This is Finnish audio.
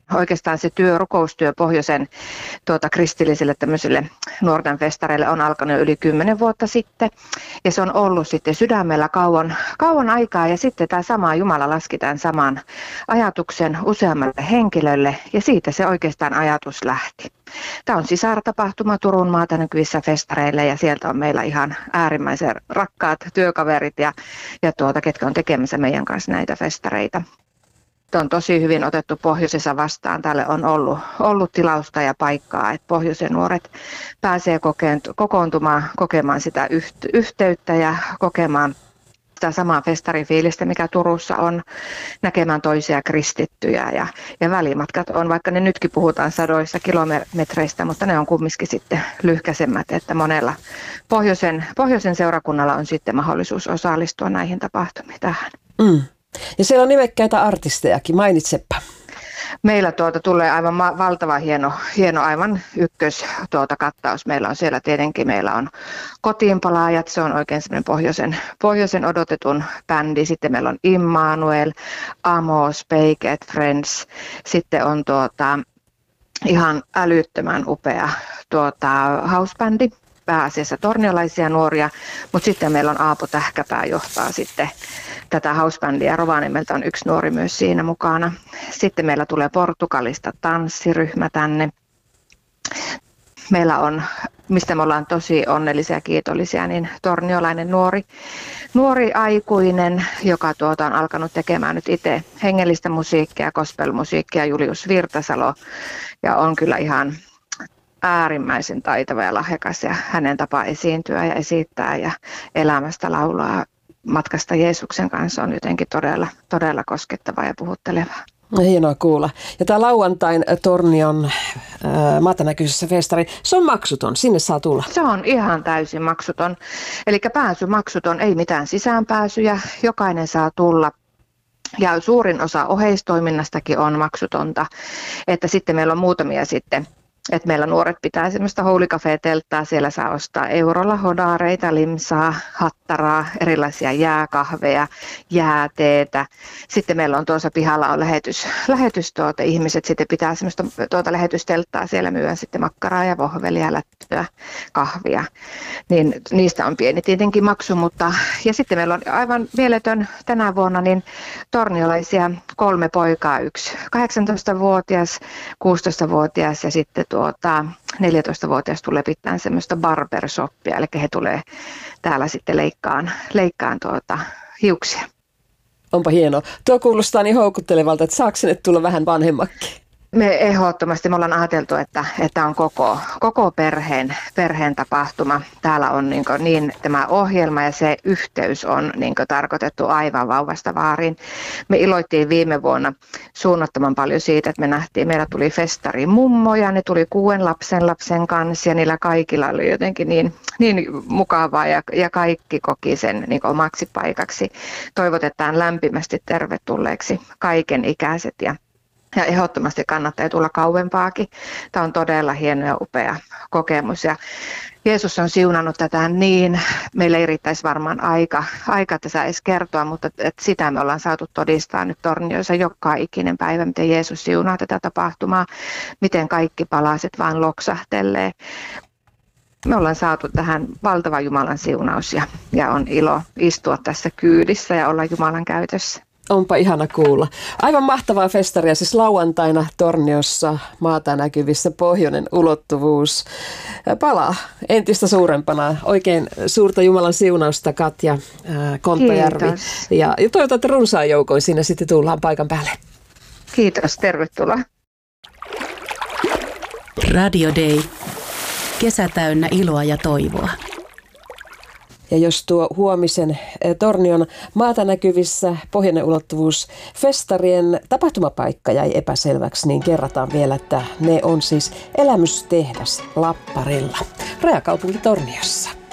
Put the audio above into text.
Oikeastaan se rukoustyö pohjoisen kristillisille tämmöisille nuorten festareille on alkanut yli 10 vuotta sitten. Ja se on ollut sitten sydämellä kauan aikaa ja sitten tämä sama Jumala laski tämän saman ajatuksen useammalle henkilölle ja siitä se oikeastaan ajatus lähti. Tämä on sisartapahtuma Turun maata näkyvissä festareille ja sieltä on meillä ihan äärimmäisen rakkaat työkaverit ja ketkä on tekemässä meidän kanssa näitä festareita. On tosi hyvin otettu pohjoisessa vastaan. Tälle on ollut tilausta ja paikkaa, että pohjoisen nuoret pääsee kokoontumaan, kokemaan sitä yhteyttä ja kokemaan sitä samaa festarifiilistä, mikä Turussa on, näkemään toisia kristittyjä. Ja välimatkat on, vaikka ne nytkin puhutaan sadoissa kilometreistä, mutta ne on kumminkin sitten lyhkäisemmät, että monella pohjoisen seurakunnalla on sitten mahdollisuus osallistua näihin tapahtumiin tähän. Mm. Ja siellä on nimekkäitä artistejakin, mainitsepa. Meillä tulee aivan valtava hieno aivan kattaus. Meillä on siellä tietenkin, meillä on Kotiinpalaajat, se on oikein semmoinen pohjoisen odotetun bändi. Sitten meillä on Immanuel, Amos, Baked, Friends. Sitten on ihan älyttömän upea housebändi. Pääasiassa torniolaisia nuoria, mutta sitten meillä on Aapo Tähkäpää johtaa sitten tätä housebändiä. Rovaniemeltä on yksi nuori myös siinä mukana. Sitten meillä tulee Portugalista tanssiryhmä tänne. Meillä on, mistä me ollaan tosi onnellisia ja kiitollisia, niin torniolainen nuori aikuinen, joka on alkanut tekemään nyt itse hengellistä musiikkia, gospelmusiikkia, Julius Virtasalo, ja on kyllä ihan äärimmäisen taitava ja lahjakas ja hänen tapa esiintyä ja esittää ja elämästä laulaa matkasta Jeesuksen kanssa on jotenkin todella koskettavaa ja puhuttelevaa. Hienoa kuulla. Ja tämä lauantain Tornion maatanäköisessä festari, se on maksuton, sinne saa tulla. Se on ihan täysin maksuton, eli pääsy maksuton, ei mitään sisäänpääsyjä, jokainen saa tulla. Ja suurin osa oheistoiminnastakin on maksutonta, että sitten meillä on muutamia sitten. Että meillä nuoret pitää semmoista Holy Cafe-telttaa, siellä saa ostaa eurolla hodaareita, limsaa, hattaraa, erilaisia jääkahveja, jääteetä. Sitten meillä on tuossa pihalla on ihmiset sitten pitää semmoista lähetystelttaa, siellä myydään sitten makkaraa ja vohvelia, lättyä, kahvia. Niin niistä on pieni tietenkin maksu, ja sitten meillä on aivan mieletön tänä vuonna niin torniolaisia 3 poikaa, yksi 18-vuotias, 16-vuotias ja sitten 14-vuotias tulee pitämään semmoista barbershoppia, eli he tulee täällä sitten leikkaan hiuksia. Onpa hienoa. Tuo kuulostaa niin houkuttelevalta, että saako sinne tulla vähän vanhemmakin? Me ehdottomasti me ollaan ajateltu, että on koko perheen tapahtuma. Täällä on niin tämä ohjelma ja se yhteys on tarkoitettu aivan vauvasta vaariin. Me iloittiin viime vuonna suunnattoman paljon siitä, että meillä tuli festari mummoja, ne tuli 6 lapsen kanssa ja niillä kaikilla oli jotenkin niin mukavaa ja kaikki koki sen omaksi paikaksi. Toivotetaan lämpimästi tervetulleeksi kaiken ikäiset ja ehdottomasti kannattaa tulla kauempaakin. Tämä on todella hieno ja upea kokemus. Ja Jeesus on siunannut tätä niin, meillä ei riittäisi varmaan aika tässä edes kertoa, mutta sitä me ollaan saatu todistaa nyt Torniossa joka ikinen päivä, miten Jeesus siunaa tätä tapahtumaa, miten kaikki palaset vaan loksahtelee. Me ollaan saatu tähän valtava Jumalan siunaus ja on ilo istua tässä kyydissä ja olla Jumalan käytössä. Onpa ihana kuulla. Aivan mahtavaa festaria, siis lauantaina Torniossa maata näkyvissä pohjoinen ulottuvuus palaa entistä suurempana. Oikein suurta Jumalan siunausta Katja Konttajärvi. Kiitos. Ja toivotaan, että runsaan joukoin sinne sitten tullaan paikan päälle. Kiitos, tervetuloa. Radio Day. Kesä täynnä iloa ja toivoa. Ja jos tuo huomisen Tornion maata näkyvissä pohjoinen ulottuvuus festarien tapahtumapaikka jäi epäselväksi, niin kerrataan vielä, että ne on siis elämystehdas Lapparilla, rajakaupunki Torniossa.